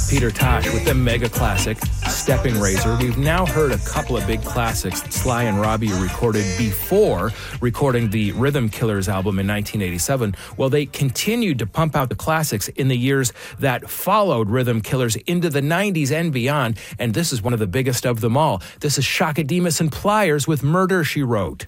Peter Tosh with the mega classic, Stepping Razor. We've now heard a couple of big classics that Sly and Robbie recorded before recording the Rhythm Killers album in 1987. Well, they continued to pump out the classics in the years that followed Rhythm Killers into the 90s and beyond, and this is one of the biggest of them all. This is Shaka Demus and Pliers with Murder, She Wrote.